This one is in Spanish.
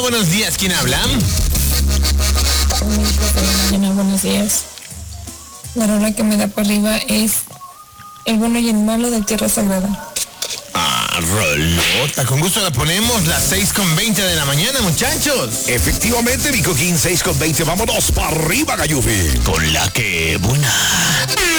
buenos días, ¿quién habla? Hola, buenos días. La rola que me da para arriba es El bueno y el malo de Tierra Sagrada. Rolota, con gusto la ponemos, las 6:20 de la mañana, muchachos. Efectivamente, Nico King, 6:20. Vámonos para arriba, Gayufi. Con la que buena.